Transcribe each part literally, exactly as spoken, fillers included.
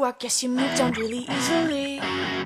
walk, yes, you moved on really easily.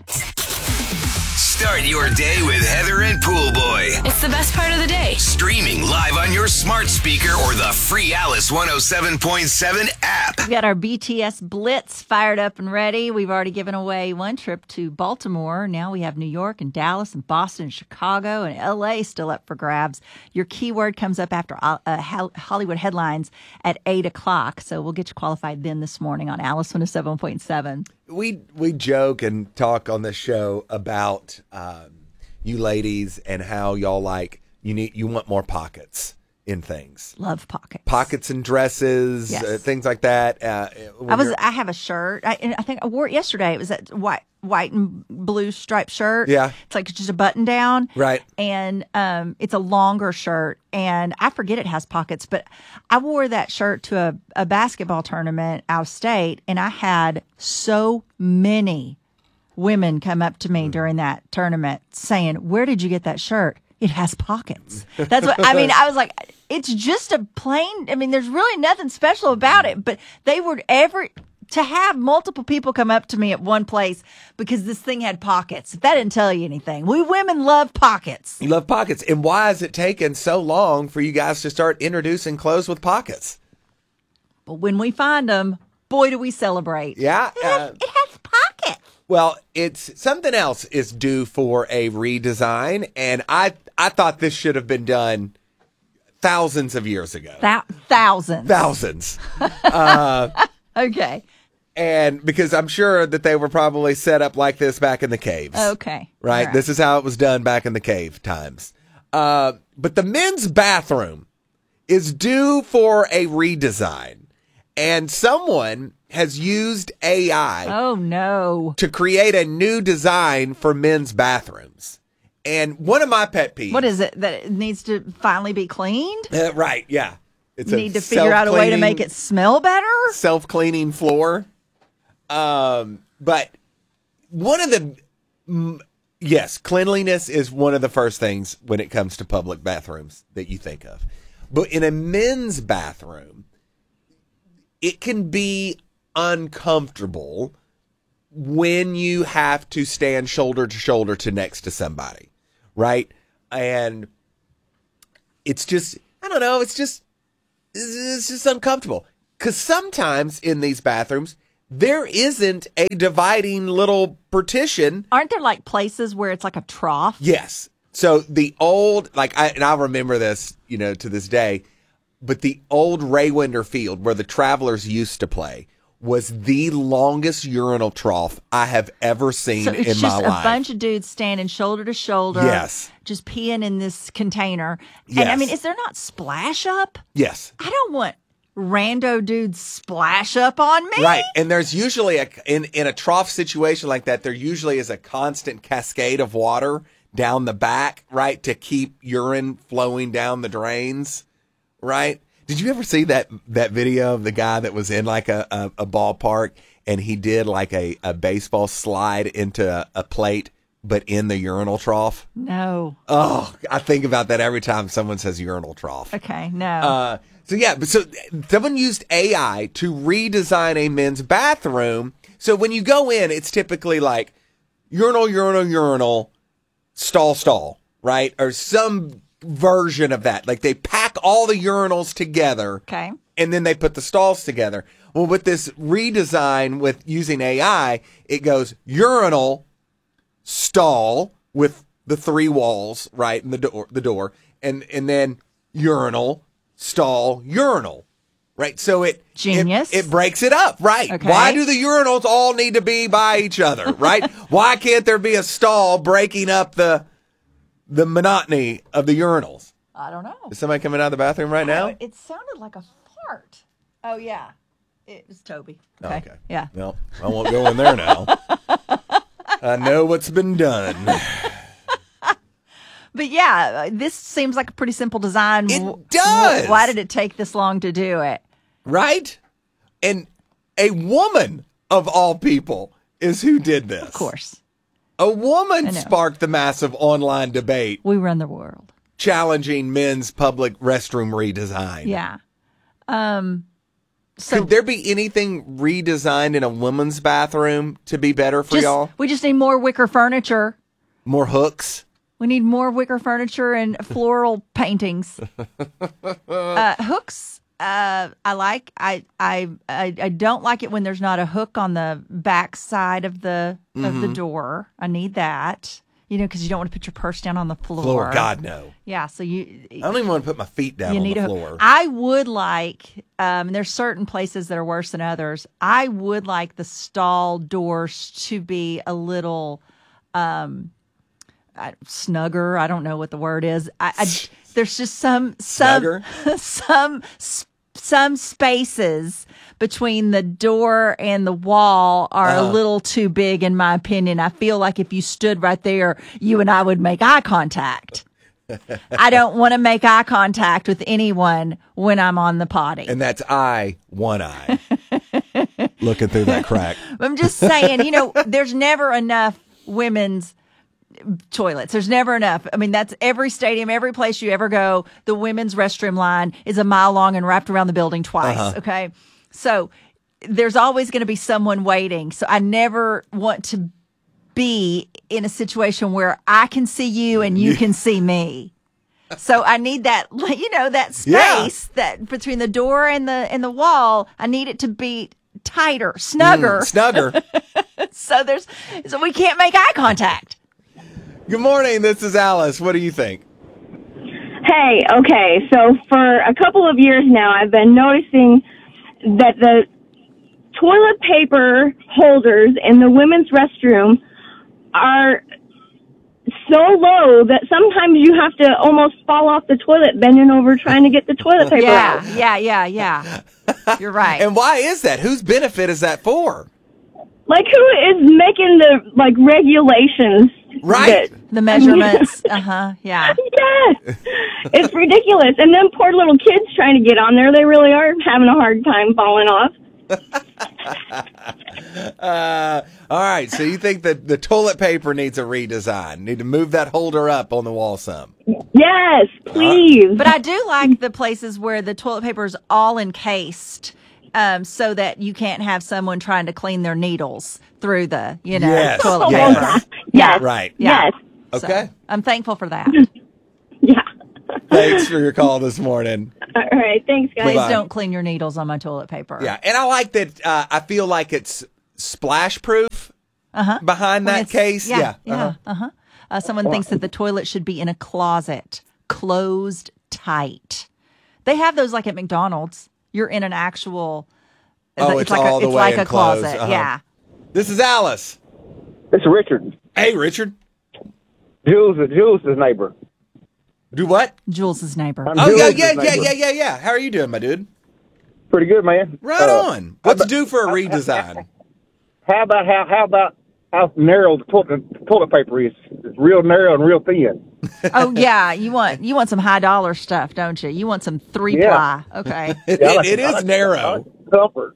Start your day with Heather and Pool Boy. It's the best part of the day. Streaming live on your smart speaker or the free Alice one oh seven point seven app. We've got our B T S Blitz fired up and ready. We've already given away one trip to Baltimore. Now we have New York and Dallas and Boston and Chicago and L A still up for grabs. Your keyword comes up after uh, Hollywood headlines at eight o'clock. So we'll get you qualified then this morning on Alice one oh seven point seven. We we joke and talk on this show about um, you ladies and how y'all like you need you want more pockets in things. Love pockets, pockets in dresses, yes. uh, things like that. Uh, I was I have a shirt. I, I think I wore it yesterday. It was that white white and blue striped shirt. Yeah, it's like just a button down. Right, and um, it's a longer shirt, and I forget it has pockets, but I wore that shirt to a, a basketball tournament out of state, and I had so many women come up to me mm. during that tournament saying, "Where did you get that shirt? It has pockets." That's what I mean. I was like, it's just a plain. I mean, there's really nothing special about it, but they were every to have multiple people come up to me at one place because this thing had pockets. If that didn't tell you anything, we women love pockets. You love pockets, and why has it taken so long for you guys to start introducing clothes with pockets? But when we find them, boy, do we celebrate! Yeah, it has, uh, it has pockets. Well, it's something else is due for a redesign, and I I thought this should have been done thousands of years ago. Th- thousands. Thousands. uh, okay. And because I'm sure that they were probably set up like this back in the caves. Okay. Right? right. This is how it was done back in the cave times. Uh, but the men's bathroom is due for a redesign, and someone has used A I oh no to create a new design for men's bathrooms. And one of my pet peeves. What is it? That it needs to finally be cleaned? Uh, right, yeah. It's you need to figure out a way to make it smell better? Self-cleaning floor. Um, but one of the mm, yes, cleanliness is one of the first things when it comes to public bathrooms that you think of. But in a men's bathroom, it can be uncomfortable when you have to stand shoulder to shoulder to next to somebody, right? And it's just, I don't know, it's just, it's just uncomfortable. Because sometimes in these bathrooms, there isn't a dividing little partition. Aren't there like places where it's like a trough? Yes. So the old, like, I, and I remember this, you know, to this day, but the old Raywinder Field where the Travelers used to play was the longest urinal trough I have ever seen so it's in my life. It's just a bunch of dudes standing shoulder to shoulder. Yes. Just peeing in this container. Yes. And I mean, is there not splash up? Yes. I don't want rando dudes splash up on me. Right. And there's usually a, in, in a trough situation like that, there usually is a constant cascade of water down the back, right, to keep urine flowing down the drains, right? Did you ever see that that video of the guy that was in like a, a, a ballpark and he did like a, a baseball slide into a, a plate, but in the urinal trough? No. Oh, I think about that every time someone says urinal trough. Okay, no. Uh, so yeah, but so someone used A I to redesign a men's bathroom. So when you go in, it's typically like urinal, urinal, urinal, stall, stall, right? Or some version of that. Like they pack all the urinals together. Okay. And then they put the stalls together. Well, with this redesign with using A I, it goes urinal, stall with the three walls, right, in the door, the door, and and then urinal, stall, urinal, right? So it genius. It, it breaks it up, right? Okay. Why do the urinals all need to be by each other, right? Why can't there be a stall breaking up the the monotony of the urinals? I don't know. Is somebody coming out of the bathroom right now? Know, it sounded like a fart. Oh yeah, it was Toby. Okay. okay. Yeah. Well, I won't go in there now. I know what's been done. But yeah, this seems like a pretty simple design. It does. Why did it take this long to do it? Right? And a woman, of all people, is who did this. Of course. A woman sparked the massive online debate. We run the world. Challenging men's public restroom redesign. Yeah. Um, So Could there be anything redesigned in a woman's bathroom to be better for just, y'all? we just need more wicker furniture. More hooks? We need more wicker furniture and floral paintings. Uh, hooks, uh, I like. I, I I I don't like it when there's not a hook on the back side of the of Mm-hmm. the door. I need that, you know, because you don't want to put your purse down on the floor. Floor? God, no. Yeah, so you I don't even want to put my feet down you on need the a floor. I would like. Um, there's certain places that are worse than others. I would like the stall doors to be a little. Um, I, snugger. I don't know what the word is. I, I there's just some some Snugger? some some spaces between the door and the wall are Uh-huh. a little too big, in my opinion. I feel like if you stood right there, you and I would make eye contact. I don't want to make eye contact with anyone when I'm on the potty. And that's eye, one eye. Looking through that crack. I'm just saying, you know, there's never enough women's toilets. There's never enough. I mean, that's every stadium, every place you ever go. The women's restroom line is a mile long and wrapped around the building twice. Uh-huh. Okay. So there's always going to be someone waiting. So I never want to be in a situation where I can see you and you can see me. So I need that, you know, that space Yeah. that between the door and the and the wall. I need it to be tighter, snugger. Mm, snugger. So there's so we can't make eye contact. Good morning. This is Alice. What do you think? Hey, okay, so for a couple of years now, I've been noticing that the toilet paper holders in the women's restroom are so low that sometimes you have to almost fall off the toilet bending over trying to get the toilet paper Yeah, out. yeah, yeah, yeah. You're right. And why is that? Whose benefit is that for? Like, who is making the, like, regulations? Right. that- The measurements. Uh huh. Yeah. Yes. It's ridiculous. And then poor little kids trying to get on there, they really are having a hard time falling off. Uh, all right. So you think that the toilet paper needs a redesign? Need to move that holder up on the wall some. Yes, please. But I do like the places where the toilet paper is all encased, um, so that you can't have someone trying to clean their needles through the, you know, Yes. toilet Yes. paper. Yes. Right. Yeah. Yes. So, Okay. I'm thankful for that. Yeah. Thanks for your call this morning. All right. Thanks, guys. Please Bye-bye. don't clean your needles on my toilet paper. Yeah. And I like that. Uh, I feel like it's splash proof Uh-huh. behind When that it's- case. Yeah. Yeah. Yeah. Uh-huh. Uh, someone thinks that the toilet should be in a closet, closed tight. They have those like at McDonald's. You're in an actual. Oh, it's like all a, the it's way like a enclosed. closet. Uh-huh. Yeah. This is Alice. This is Richard. Hey, Richard. Jules, Jules' neighbor. Do what? Jules's neighbor. I'm Oh, yeah, Jules' yeah, yeah, neighbor. yeah, yeah, yeah. How are you doing, my dude? Pretty good, man. Right Uh, on. What's due for a redesign? How about how how about how narrow the toilet, toilet paper is? It's real narrow and real thin. Oh yeah, you want you want some high dollar stuff, don't you? You want some three Yeah. ply. Okay. It, Yeah, I like it I is like- I narrow. like comfort.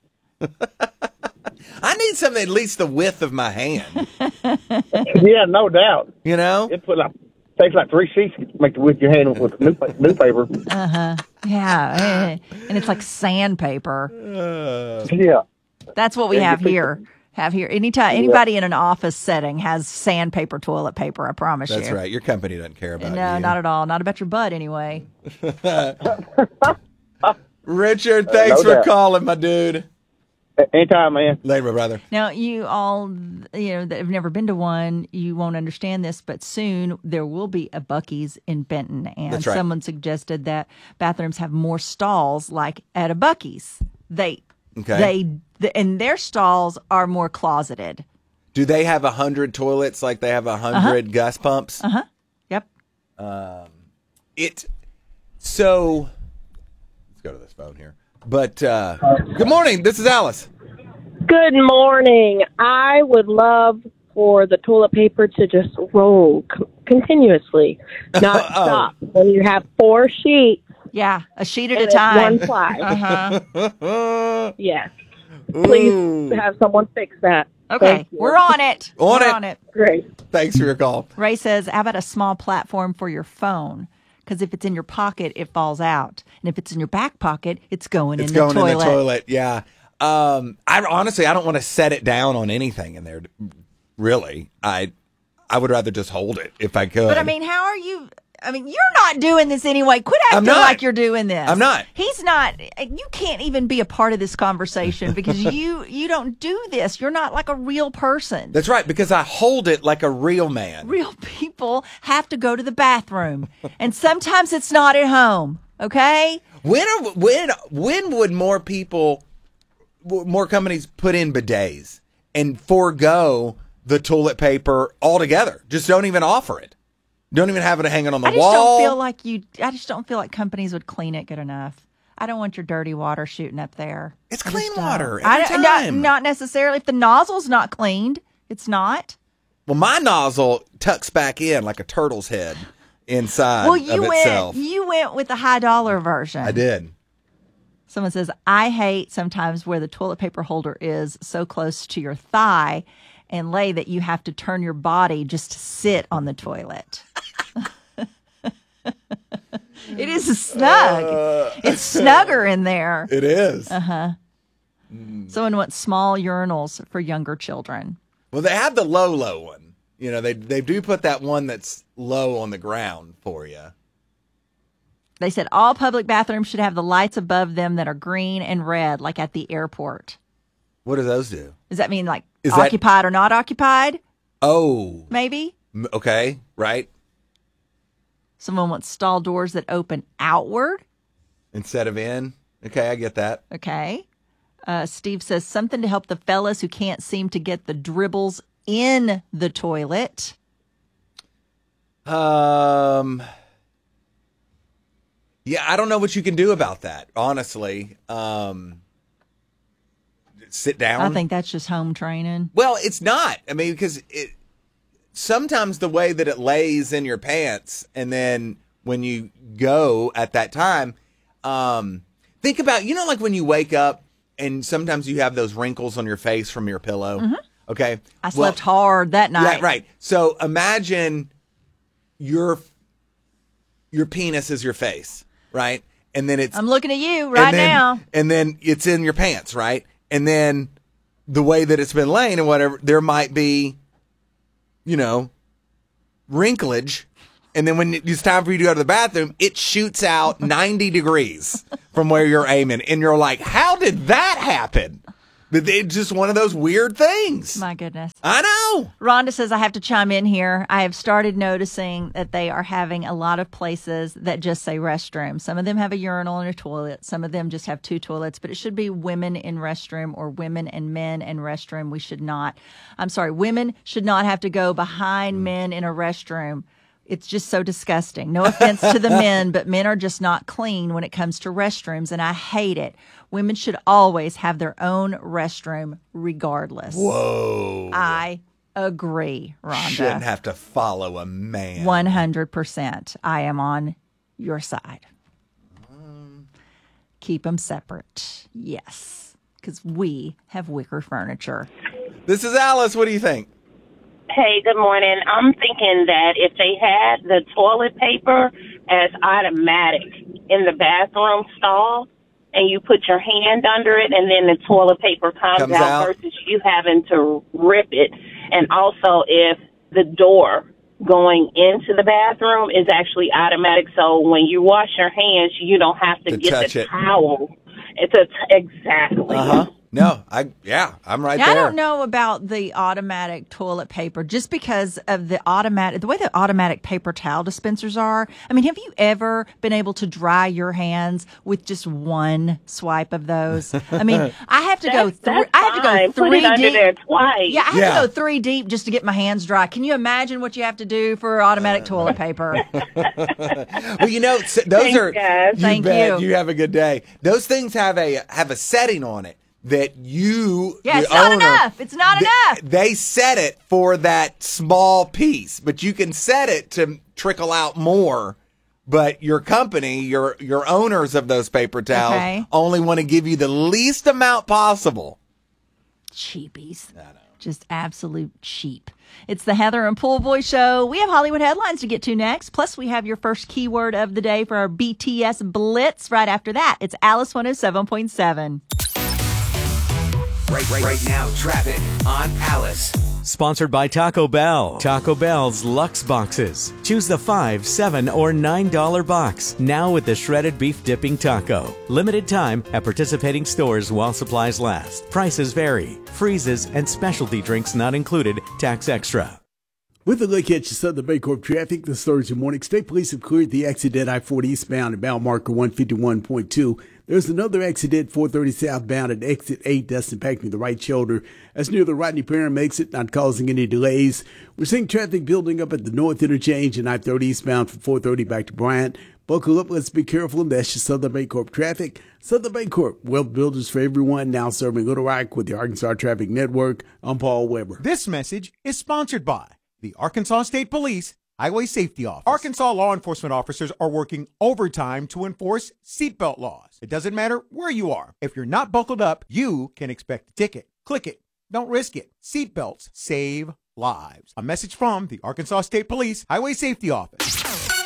I need something at least the width of my hand. Yeah, no doubt. You know? It put like takes like three sheets to make the with your hand with new, newspaper. Yeah, eh, and it's like sandpaper. Yeah. That's what we Yeah, have you think- here. Have here. Anytime anybody in an office setting has sandpaper toilet paper. I promise That's you. right. Your company doesn't care about No, you. not at all. Not about your butt anyway. Richard, thanks no for doubt. calling, my dude. Anytime, man. Later, my brother. Now, you all, you know, that have never been to one, you won't understand this, but soon there will be a Buc-ee's in Benton. And That's right. someone suggested that bathrooms have more stalls like at a Buc-ee's. They, Okay. they, the, and their stalls are more closeted. Do they have a hundred toilets like they have a 100 gus pumps? Uh huh. Yep. It. So, let's go to this phone here. But uh, good morning. This is Alice. Good morning. I would love for the toilet paper to just roll c- continuously, not Oh. stop. When you have four sheets Yeah. A sheet at and a it's time. one ply. Uh-huh. Yes. Please Ooh. have someone fix that. Okay. Thank you. We're on it. On We're it. on it. Great. Thanks for your call. Ray says, how about a small platform for your phone? Because if it's in your pocket, it falls out. And if it's in your back pocket, it's going It's in the going toilet. in the toilet. Yeah. Um, I honestly, I don't want to set it down on anything in there. Really, I, I would rather just hold it if I could. But I mean, how are you? I mean, you're not doing this anyway. Quit I'm acting not. like you're doing this. I'm not. He's not. You can't even be a part of this conversation because you you don't do this. You're not like a real person. That's right, because I hold it like a real man. Real people have to go to the bathroom, and sometimes it's not at home. Okay. When are, when when would more people, more companies put in bidets and forego the toilet paper altogether? Just don't even offer it. Don't even have it hanging on the I just wall. don't feel like you. I just don't feel like companies would clean it good enough. I don't want your dirty water shooting up there. It's I clean just don't. water I every don't- not, time. not necessarily. If the nozzle's not cleaned, it's not. Well, my nozzle tucks back in like a turtle's head inside Well, you of went. itself. You went with the high dollar version. I did. Someone says, I hate sometimes where the toilet paper holder is so close to your thigh and lay that you have to turn your body just to sit on the toilet. It is snug. Uh, It's snugger in there. It is. Uh-huh. Someone wants small urinals for younger children. Well, they have the low, low one. You know, they they do put that one that's low on the ground for you. They said all public bathrooms should have the lights above them that are green and red, like at the airport. What do those do? Does that mean like Is that- occupied or not occupied? Oh, Maybe. m- okay, right. Someone wants stall doors that open outward. Instead of in. Okay, I get that. Okay. Uh, Steve says something to help the fellas who can't seem to get the dribbles in the toilet. Um. Yeah, I don't know what you can do about that, honestly. Um, sit down. I think that's just home training. Well, it's not. I mean, because it sometimes the way that it lays in your pants, and then when you go at that time, um, think about, you know, like when you wake up and sometimes you have those wrinkles on your face from your pillow. Okay, I slept hard that night. Yeah, right. So imagine your your penis is your face, right? And then it's I'm looking at you right and then, now. And then it's in your pants, right? And then the way that it's been laying and whatever, there might be, you know, wrinklage. And then when it's time for you to go to the bathroom, it shoots out ninety degrees from where you're aiming. And you're like, how did that happen? But it's just one of those weird things. My goodness. I know. Rhonda says, I have to chime in here. I have started noticing that they are having a lot of places that just say restroom. Some of them have a urinal and a toilet. Some of them just have two toilets, but it should be women in restroom or women and men in restroom. We should not, I'm sorry, women should not have to go behind men in a restroom. It's just so disgusting. No offense to the men, but men are just not clean when it comes to restrooms, and I hate it. Women should always have their own restroom regardless. Whoa. I agree, Rhonda. Shouldn't have to follow a man. one hundred percent. I am on your side. Keep them separate. Yes, because we have wicker furniture. This is Alice. What do you think? Hey, good morning. I'm thinking that if they had the toilet paper as automatic in the bathroom stall and you put your hand under it and then the toilet paper comes, Comes out, out. versus you having to rip it. And also if the door going into the bathroom is actually automatic, so when you wash your hands, you don't have to, To get touch the it. towel. It's a t- exactly. Uh-huh. No, I, yeah, I'm right Now, there. I don't know about the automatic toilet paper just because of the automatic, the way the automatic paper towel dispensers are. I mean, have you ever been able to dry your hands with just one swipe of those? I mean, I have to go That's- through, that's I have to go fine. Put three it under deep. there twice. Yeah, I have Yeah. to go three deep just to get my hands dry. Can you imagine what you have to do for automatic toilet paper? Well, you know, s- those Thanks, are. guys. You Thank bet. you. You have a good day. Those things have a have a setting on it that you. Yeah, the it's not owner, enough. It's not th- enough. They set it for that small piece, but you can set it to trickle out more. But your company, your your owners of those paper towels, Okay. only want to give you the least amount possible. Cheapies. I know. Just absolute cheap. It's the Heather and Pool Boy Show. We have Hollywood headlines to get to next. Plus, we have your first keyword of the day for our B T S Blitz. Right after that, it's Alice one oh seven point seven. Right, right, right now, traffic on Alice. Sponsored by Taco Bell. Taco Bell's Lux Boxes. Choose the five, seven, or nine dollar box. Now with the shredded beef dipping taco. Limited time at participating stores while supplies last. Prices vary. Freezes and specialty drinks not included. Tax extra. With a look at your Southern Bancorp traffic this Thursday morning, state police have cleared the accident I forty eastbound at mile marker one fifty-one point two. There's another accident four thirty southbound at exit eight that's impacting the right shoulder. That's near the Rodney Parham exit, not causing any delays. We're seeing traffic building up at the north interchange and I thirty eastbound from four thirty back to Bryant. Buckle up, let's be careful, and that's your Southern Bancorp traffic. Southern Bancorp, wealth builders for everyone, now serving Little Rock with the Arkansas Traffic Network. I'm Paul Weber. This message is sponsored by the Arkansas State Police Highway Safety Office. Arkansas law enforcement officers are working overtime to enforce seatbelt laws. It doesn't matter where you are. If you're not buckled up, you can expect a ticket. Click it. Don't risk it. Seatbelts save lives. A message from the Arkansas State Police Highway Safety Office.